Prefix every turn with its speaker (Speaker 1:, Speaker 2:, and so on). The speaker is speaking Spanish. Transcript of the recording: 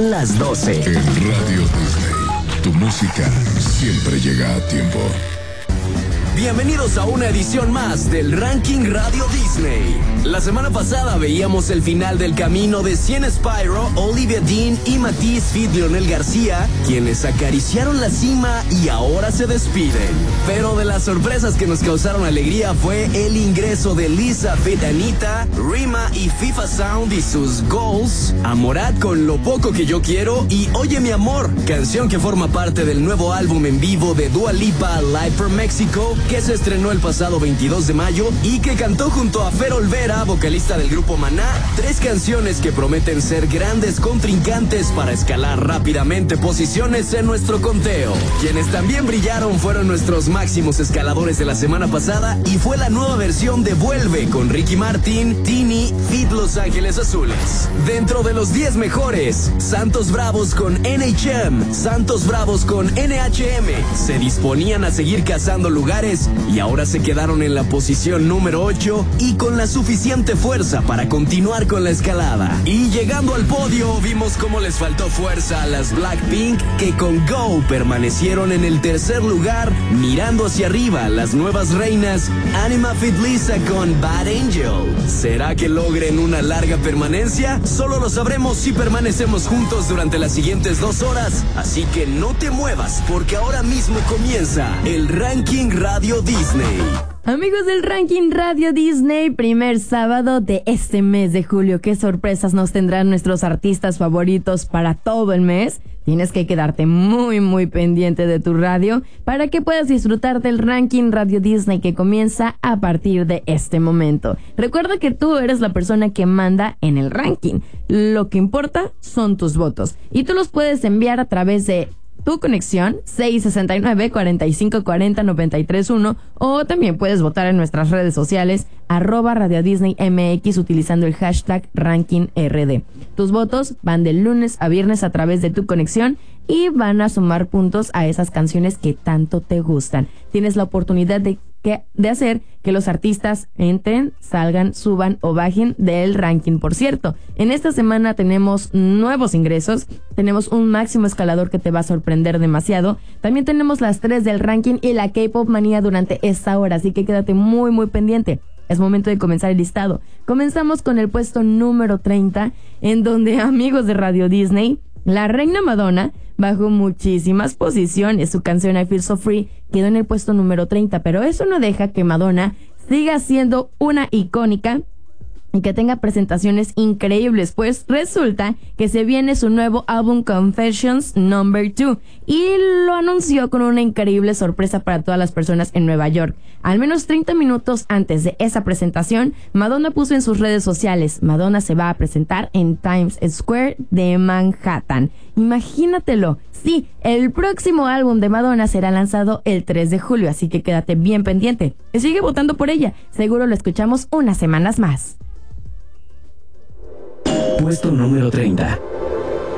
Speaker 1: son las 12.
Speaker 2: En Radio Disney, tu música siempre llega a tiempo.
Speaker 1: Bienvenidos a una edición más del Ranking Radio Disney. La semana pasada veíamos el final del camino de Cien Spyro, Olivia Dean y Matiz Fit Leonel García, quienes acariciaron la cima y ahora se despiden. Pero de las sorpresas que nos causaron alegría fue el ingreso de Lisa Fit Anita, Rima y FIFA Sound y sus Goals, a Morat con Lo Poco Que Yo Quiero y Oye Mi Amor, canción que forma parte del nuevo álbum en vivo de Dua Lipa, Live for Mexico, que se estrenó el pasado 22 de mayo y que cantó junto a Fer Olvera, vocalista del grupo Maná, 3 canciones que prometen ser grandes contrincantes para escalar rápidamente posiciones en nuestro conteo. Quienes también brillaron fueron nuestros máximos escaladores de la semana pasada y fue la nueva versión de Vuelve con Ricky Martin, Tini, Fit Los Ángeles Azules. Dentro de los 10 mejores, Santos Bravos con NHM, Santos Bravos con NHM se disponían a seguir cazando lugares y ahora se quedaron en la posición número 8 y con la suficiente fuerza para continuar con la escalada. Y llegando al podio vimos cómo les faltó fuerza a las Blackpink, que con Go permanecieron en el tercer lugar, mirando hacia arriba las nuevas reinas Anima Fit Lisa con Bad Angel. ¿Será que logren una larga permanencia? Solo lo sabremos si permanecemos juntos durante las siguientes 2 horas, así que no te muevas porque ahora mismo comienza el Ranking Radio Disney.
Speaker 3: Amigos del Ranking Radio Disney, primer sábado de este mes de julio. ¿Qué sorpresas nos tendrán nuestros artistas favoritos para todo el mes? Tienes que quedarte muy pendiente de tu radio para que puedas disfrutar del Ranking Radio Disney que comienza a partir de este momento. Recuerda que tú eres la persona que manda en el ranking. Lo que importa son tus votos y tú los puedes enviar a través de tu conexión 669-4540-931 o también puedes votar en nuestras redes sociales @Radio Disney MX utilizando el hashtag RankingRD. Tus votos van de lunes a viernes a través de tu conexión y van a sumar puntos a esas canciones que tanto te gustan. Tienes la oportunidad de hacer que los artistas entren, salgan, suban o bajen del ranking. Por cierto, en esta semana tenemos nuevos ingresos, tenemos un máximo escalador que te va a sorprender demasiado, también tenemos las 3 del ranking y la K-Pop manía durante esta hora, así que quédate muy pendiente. Es momento de comenzar el listado. Comenzamos con el puesto número 30, en donde, amigos de Radio Disney, la reina Madonna bajó muchísimas posiciones. Su canción I Feel So Free quedó en el puesto número 30, pero eso no deja que Madonna siga siendo una icónica y que tenga presentaciones increíbles, pues resulta que se viene su nuevo álbum Confessions Number 2 y lo anunció con una increíble sorpresa para todas las personas en Nueva York. Al menos 30 minutos antes de esa presentación, Madonna puso en sus redes sociales: Madonna se va a presentar en Times Square de Manhattan. Imagínatelo. Sí, el próximo álbum de Madonna será lanzado el 3 de julio, así que quédate bien pendiente. Y sigue votando por ella. Seguro lo escuchamos unas semanas más.
Speaker 1: Puesto número 30.